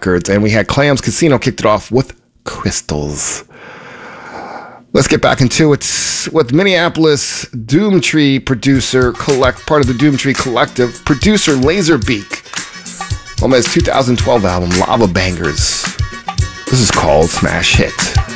Records, and we had Clams Casino kicked it off with Crystals. Let's get back into it with Minneapolis Doomtree producer, part of the Doomtree Collective, producer Laserbeak, on his 2012 album Lava Bangers. This is called Smash Hit.